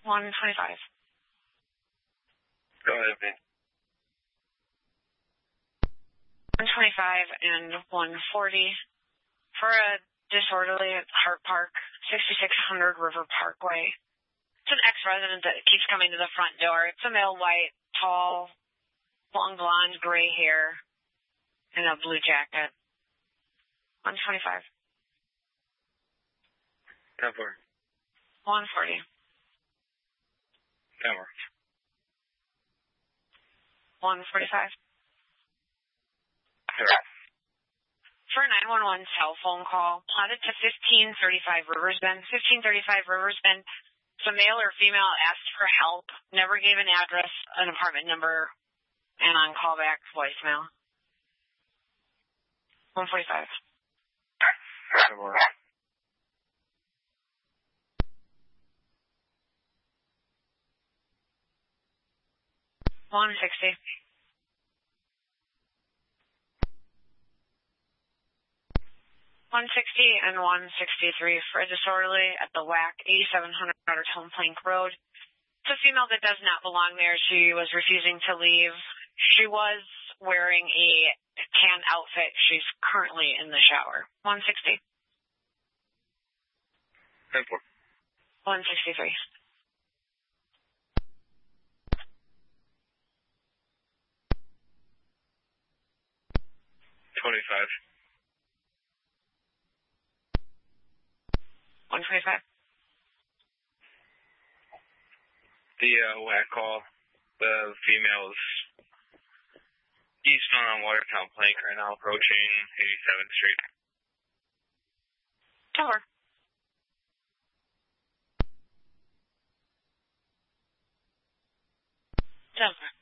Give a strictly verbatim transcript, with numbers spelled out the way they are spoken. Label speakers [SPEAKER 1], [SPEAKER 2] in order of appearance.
[SPEAKER 1] one twenty-five.
[SPEAKER 2] Go ahead, man.
[SPEAKER 1] one twenty-five and one forty. For a disorderly at Hart Park, sixty-six hundred River Parkway. It's an ex-resident that keeps coming to the front door. It's a male, white, tall, long blonde, gray hair, and a blue jacket. one twenty-five.
[SPEAKER 2] ten four.
[SPEAKER 1] one forty.
[SPEAKER 2] ten four.
[SPEAKER 1] one forty-five.
[SPEAKER 2] Sure.
[SPEAKER 1] For a nine one one cell phone call, plotted to fifteen thirty-five Rivers Bend. fifteen thirty-five Rivers Bend. It's a male or female asked for help, never gave an address, an apartment number, and on callback voicemail. one forty-five. one sixty. one sixty and one sixty-three for a disorderly at the W A C, eighty-seven hundred Home Plank Road. It's a female that does not belong there. She was refusing to leave. She was wearing a tan outfit. She's currently in the shower. one sixty.
[SPEAKER 2] ten four.
[SPEAKER 1] one sixty-three.
[SPEAKER 2] twenty-five.
[SPEAKER 1] one twenty-five.
[SPEAKER 2] The uh, W A C call, the female's eastbound on Watertown Plank right now, approaching eighty-seventh Street.
[SPEAKER 1] Tower. Denver.